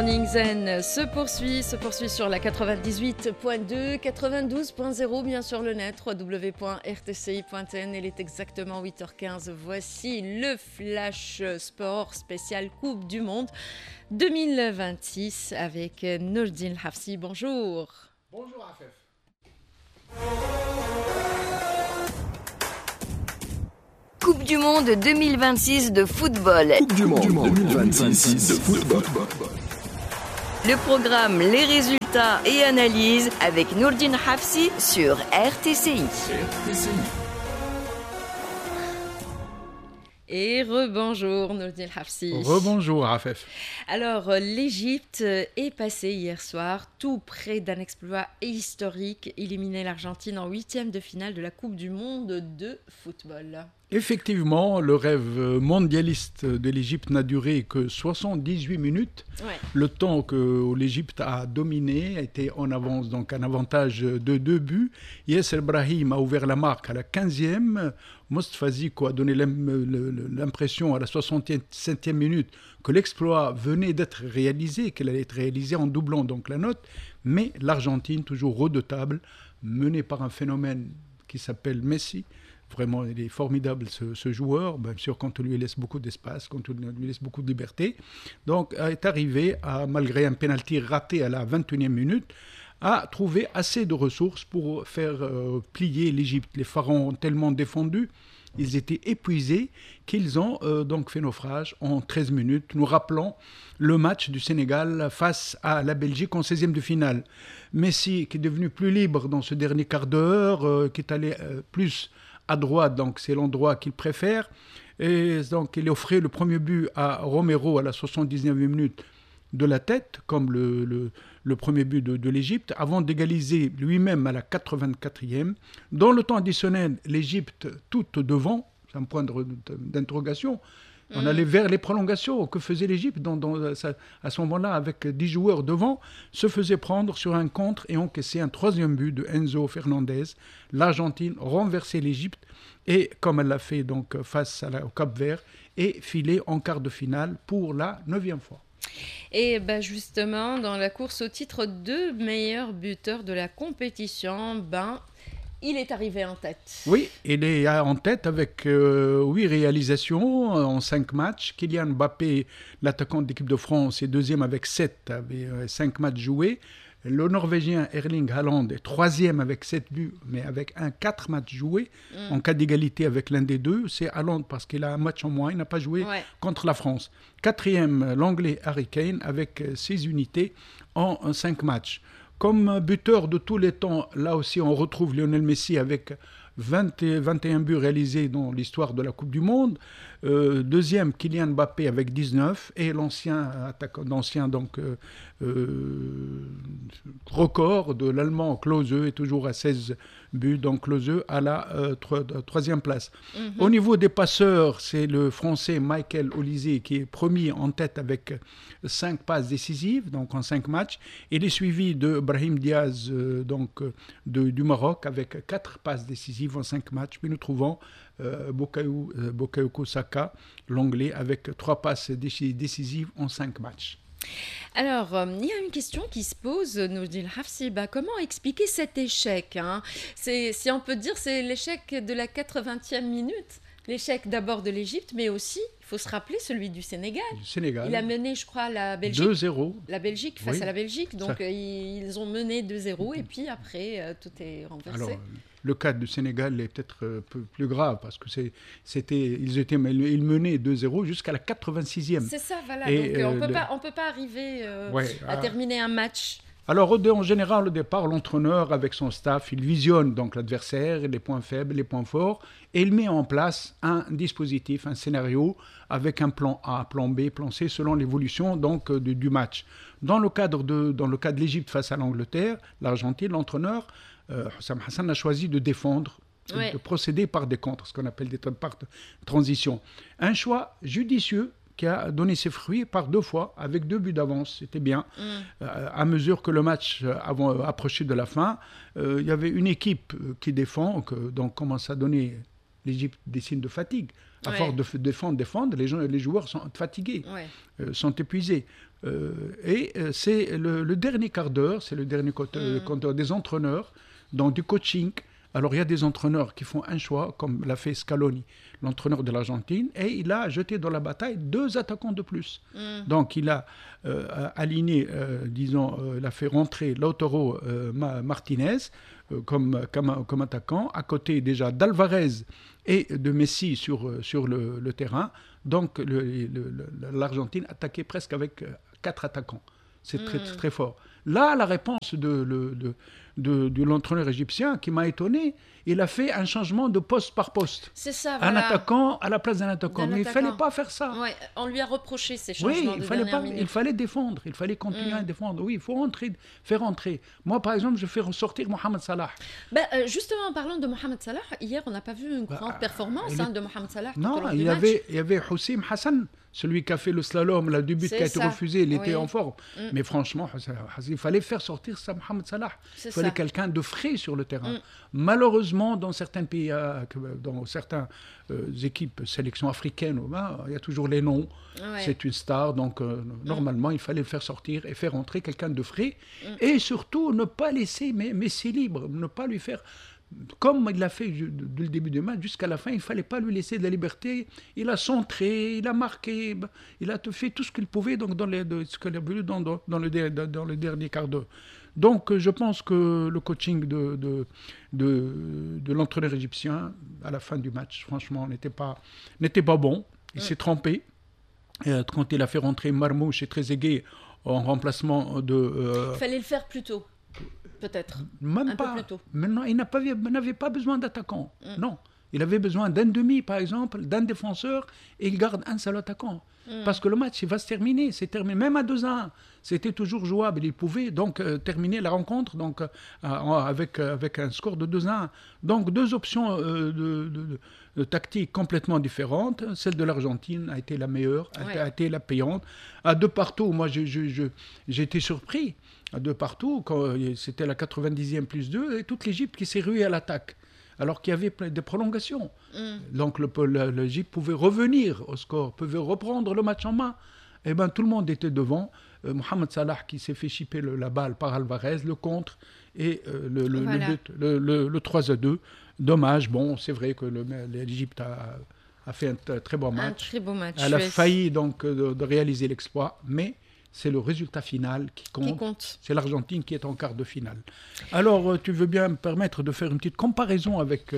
Morning Zen se poursuit sur la 98.2, 92.0, bien sûr le net, www.rtci.tn. Il est exactement 8h15. Voici le Flash Sport spécial Coupe du Monde 2026 avec Nourdine Hafsi. Bonjour. Bonjour Afef. Coupe du Monde 2026 de football. Coupe du Monde 2026 de football. Le programme, les résultats et analyses avec Nourdine Hafsi sur RTCI. Et rebonjour Nourdine Hafsi. Rebonjour Afef. Alors l'Égypte est passée hier soir tout près d'un exploit historique, éliminer l'Argentine en 8e de finale de la Coupe du Monde de football. Effectivement, le rêve mondialiste de l'Égypte n'a duré que 78 minutes. Ouais. Le temps que l'Égypte a dominé a été en avance, donc un avantage de 2 buts. Yasser Brahim a ouvert la marque à la 15e. Mostafa Zico a donné l'impression à la 67e minute que l'exploit venait d'être réalisé, qu'elle allait être réalisée en doublant donc la note. Mais l'Argentine, toujours redoutable, menée par un phénomène qui s'appelle Messi. Vraiment, il est formidable ce joueur, bien sûr quand on lui laisse beaucoup d'espace, quand on lui laisse beaucoup de liberté. Donc, est arrivé, malgré un pénalty raté à la 21e minute, à trouver assez de ressources pour faire plier l'Égypte. Les Pharaons ont tellement défendu, ils étaient épuisés, qu'ils ont donc fait naufrage en 13 minutes, nous rappelant le match du Sénégal face à la Belgique en 16e de finale. Messi, qui est devenu plus libre dans ce dernier quart d'heure, qui est allé plus à droite, donc c'est l'endroit qu'il préfère. Et donc il offrait le premier but à Romero à la 79e minute de la tête, comme le premier but de l'Égypte, avant d'égaliser lui-même à la 84e. Dans le temps additionnel, l'Égypte toute devant, c'est un point d'interrogation. On allait vers les prolongations. Que faisait l'Égypte à ce moment-là, avec 10 joueurs devant, se faisait prendre sur un contre et encaissait un 3e but de Enzo Fernandez. L'Argentine renversait l'Égypte et, comme elle l'a fait donc, face au Cap-Vert, et filait en quart de finale pour la 9e fois. Et justement, dans la course au titre de meilleur buteur de la compétition, il est arrivé en tête. Oui, il est en tête avec 8 réalisations en 5 matchs. Kylian Mbappé, l'attaquant de l'équipe de France, est deuxième avec 7, avec 5 matchs joués. Le Norvégien Erling Haaland est 3e avec 7 buts, mais avec 4 matchs joués. En cas d'égalité avec l'un des deux, c'est Haaland parce qu'il a un match en moins, il n'a pas joué contre la France. 4e, l'Anglais Harry Kane avec 6 unités en 5 matchs. Comme buteur de tous les temps, là aussi on retrouve Lionel Messi avec 21 buts réalisés dans l'histoire de la Coupe du Monde. Deuxième, Kylian Mbappé avec 19. Et l'ancien record de l'Allemand Klose est toujours à 16 buts. Donc Klose à la 3e place. Au niveau des passeurs, c'est le Français Michael Olise qui est premier en tête avec 5 passes décisives, donc en 5 matchs. Il est suivi de Brahim Diaz du Maroc avec 4 passes décisives en 5 matchs. Puis nous trouvons Bukayo Saka, l'Anglais, avec 3 passes décisives en 5 matchs. Alors, il y a une question qui se pose, Nourdine Hafsi. Comment expliquer cet échec, si on peut dire, c'est l'échec de la 80e minute. L'échec d'abord de l'Égypte, mais aussi, il faut se rappeler, celui du Sénégal. Il a mené, je crois, la Belgique. 2-0. La Belgique face à la Belgique. Donc, ils ont mené 2-0 et puis après, tout est renversé. Alors, le cas du Sénégal est peut-être plus grave parce que ils menaient 2-0 jusqu'à la 86e. C'est ça, voilà. Et donc, on peut pas arriver à terminer un match. Alors, en général, au départ, l'entraîneur, avec son staff, il visionne donc l'adversaire, les points faibles, les points forts, et il met en place un dispositif, un scénario, avec un plan A, plan B, plan C, selon l'évolution donc, du match. Dans le cas de l'Égypte face à l'Angleterre, l'Argentine, l'entraîneur, Hussam Hassan a choisi de défendre, de procéder par des contres, ce qu'on appelle des transitions. Un choix judicieux, qui a donné ses fruits par 2 fois, avec 2 buts d'avance. C'était bien. À mesure que le match approchait de la fin, il y avait une équipe qui défend, donc commence à donner l'Égypte des signes de fatigue. À force de défendre, les joueurs sont fatigués, sont épuisés. C'est le dernier quart d'heure, c'est le dernier quart d'heure des entraîneurs, donc du coaching. Alors, il y a des entraîneurs qui font un choix, comme l'a fait Scaloni, l'entraîneur de l'Argentine, et il a jeté dans la bataille 2 attaquants de plus. Donc, il a aligné, il a fait rentrer Lautaro Martinez comme attaquant, à côté déjà d'Alvarez et de Messi sur le terrain. Donc, l'Argentine attaquait presque avec 4 attaquants. C'est très, très fort. Là, la réponse de l'entraîneur égyptien qui m'a étonné, il a fait un changement de poste par poste. C'est ça, voilà. Un attaquant à la place d'un attaquant. Mais il ne fallait pas faire ça. Ouais, on lui a reproché ces changements de dernière minute. Il fallait défendre, il fallait continuer à défendre. Oui, il faut faire entrer. Moi, par exemple, je fais ressortir Mohamed Salah. Justement, en parlant de Mohamed Salah, hier, on n'a pas vu une grande performance de Mohamed Salah. Non, il y avait Houssem Hassan, celui qui a fait le slalom, le but qui a été refusé, il était en forme. Mais franchement, il fallait faire sortir ça, Mohamed Salah. Il fallait quelqu'un de frais sur le terrain. Malheureusement, dans certains pays, dans certaines équipes, sélections africaines, il y a toujours les noms. C'est une star, donc normalement, il fallait le faire sortir et faire entrer quelqu'un de frais. Et surtout, ne pas laisser Messi libre, ne pas lui faire... Comme il l'a fait dès le début du match jusqu'à la fin, il ne fallait pas lui laisser de la liberté. Il a centré, il a marqué, il a fait tout ce qu'il pouvait donc dans le dernier quart d'heure. Donc je pense que le coaching de l'entraîneur égyptien à la fin du match, franchement, n'était pas bon. Il s'est trompé. Quand il a fait rentrer Marmouche et Trezeguet en remplacement de... Il fallait le faire plus tôt. Peut-être. Même pas. Peu plus tôt. Maintenant, il n'avait pas besoin d'attaquant. Non. Il avait besoin d'un demi, par exemple, d'un défenseur, et il garde un seul attaquant. Parce que le match, il va se terminer. C'est terminé. Même à 2-1, c'était toujours jouable. Il pouvait donc terminer la rencontre avec un score de 2-1. Donc, 2 options de tactiques complètement différentes. Celle de l'Argentine a été la meilleure, a été la payante. À 2 partout, moi, j'ai été surpris. À 2 partout, quand c'était la 90e plus 2, et toute l'Égypte qui s'est ruée à l'attaque, alors qu'il y avait des prolongations. Donc l'Égypte pouvait revenir au score, pouvait reprendre le match en main. Et bien tout le monde était devant. Mohamed Salah qui s'est fait chipper la balle par Alvarez, le contre, et le 3-2. Dommage, bon, c'est vrai que l'Égypte a fait un très bon match. Un très beau match. Elle a failli donc de réaliser l'exploit, mais... c'est le résultat final qui compte. C'est l'Argentine qui est en quart de finale. Alors, tu veux bien me permettre de faire une petite comparaison avec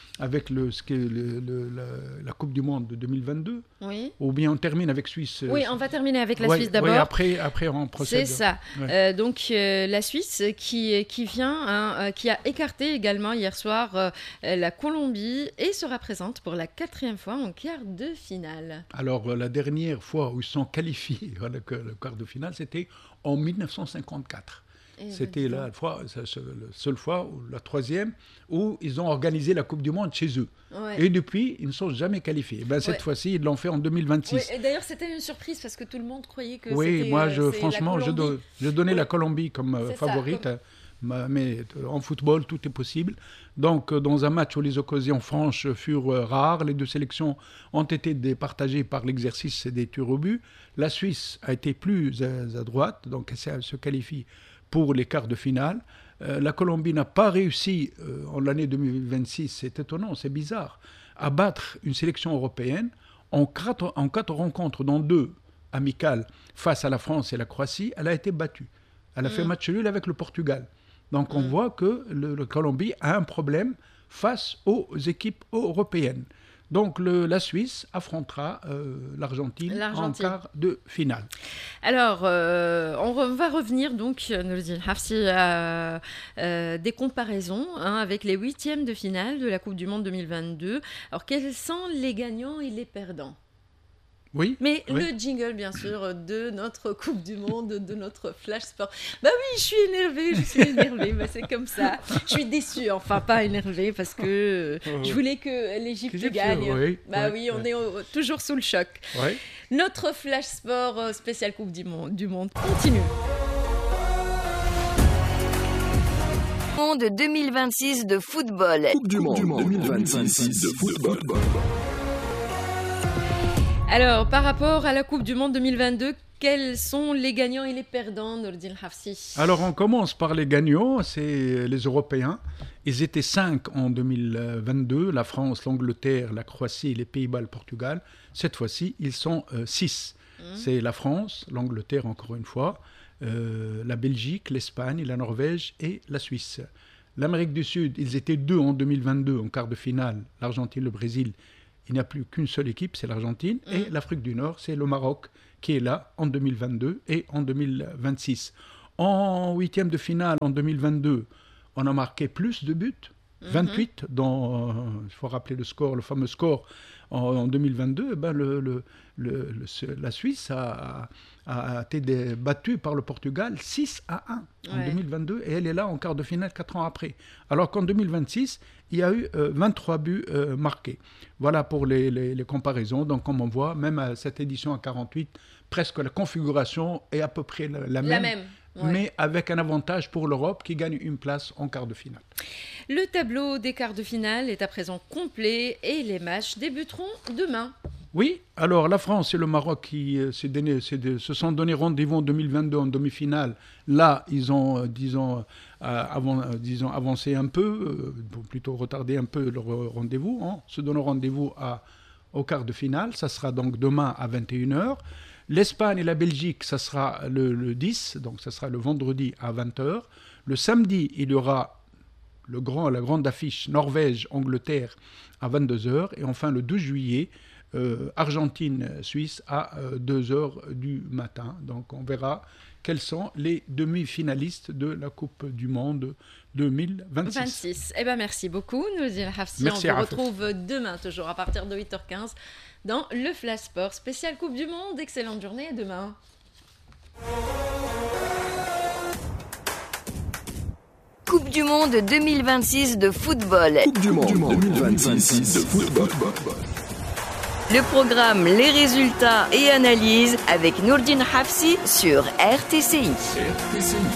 la Coupe du Monde de 2022 ? Oui. Ou bien on termine avec Suisse ? Oui, on va terminer avec la Suisse d'abord. Oui, après on procède. C'est ça. Ouais. Donc la Suisse qui vient, qui a écarté également hier soir la Colombie et sera présente pour la 4e fois en quart de finale. Alors la dernière fois où ils sont qualifiés le quart de finale, c'était en 1954. C'était la seule fois, ou la 3e, où ils ont organisé la Coupe du Monde chez eux. Ouais. Et depuis, ils ne sont jamais qualifiés. Cette fois-ci, ils l'ont fait en 2026. Ouais, et d'ailleurs, c'était une surprise parce que tout le monde croyait que c'était... Oui, moi, franchement, je donnais la Colombie comme favorite. Mais en football, tout est possible. Donc, dans un match où les occasions franches furent rares, les 2 sélections ont été départagées par l'exercice des tirs au but. La Suisse a été plus à droite, donc elle se qualifie pour les quarts de finale. La Colombie n'a pas réussi, en l'année 2026, c'est étonnant, c'est bizarre, à battre une sélection européenne en 4 rencontres, dont 2 amicales face à la France et la Croatie. Elle a été battue. Elle a fait match nul avec le Portugal. Donc on voit que la Colombie a un problème face aux équipes européennes. Donc la Suisse affrontera l'Argentine en quart de finale. Alors, on va revenir donc, Noureddine Hafsi, à des comparaisons avec les 8e de finale de la Coupe du Monde 2022. Alors, quels sont les gagnants et les perdants ? Oui. Mais le jingle, bien sûr, de notre Coupe du Monde, de notre Flash Sport. Bah oui, je suis énervée, c'est comme ça. Je suis déçue, enfin pas énervée, parce que je voulais que l'Égypte gagne. Oui, on est toujours sous le choc. Oui. Notre Flash Sport spécial Coupe du Monde continue. Monde 2026 de football. Coupe du Monde 2026 de football. Alors, par rapport à la Coupe du Monde 2022, quels sont les gagnants et les perdants, Nourdine Hafsi? Alors, on commence par les gagnants, c'est les Européens. Ils étaient 5 en 2022, la France, l'Angleterre, la Croatie, les Pays-Bas, le Portugal. Cette fois-ci, ils sont 6. C'est la France, l'Angleterre encore une fois, la Belgique, l'Espagne, la Norvège et la Suisse. L'Amérique du Sud, ils étaient 2 en 2022 en quart de finale, l'Argentine, le Brésil. Il n'y a plus qu'une seule équipe, c'est l'Argentine. Et l'Afrique du Nord, c'est le Maroc qui est là en 2022 et en 2026. En huitième de finale, en 2022, on a marqué plus de buts, 28. Il faut rappeler le score, le fameux score en 2022. La Suisse a été battue par le Portugal 6-1 en 2022 et elle est là en quart de finale 4 ans après. Alors qu'en 2026, il y a eu 23 buts marqués. Voilà pour les comparaisons. Donc comme on voit, même à cette édition à 48, presque la configuration est à peu près la même. Mais avec un avantage pour l'Europe qui gagne une place en quart de finale. Le tableau des quarts de finale est à présent complet et les matchs débuteront demain. Oui, alors la France et le Maroc qui se sont donné rendez-vous en 2022 en demi-finale. Là, ils ont, avancé un peu, plutôt retardé un peu leur rendez-vous. Se donnant rendez-vous au quart de finale. Ça sera donc demain à 21h. L'Espagne et la Belgique, ça sera le 10, donc ça sera le vendredi à 20h. Le samedi, il y aura la grande affiche Norvège-Angleterre à 22h. Et enfin, le 12 juillet, Argentine-Suisse à 2h du matin. Donc on verra quels sont les demi-finalistes de la Coupe du Monde 2026. Eh ben merci beaucoup, Nourdine Hafsi. Merci, on vous retrouve demain, toujours à partir de 8h15, dans le Flash Sport spécial Coupe du Monde. Excellente journée, à demain. Coupe du Monde 2026 de football. Coupe du Monde 2026 de football. Le programme, les résultats et analyses avec Nourdine Hafsi sur RTCI.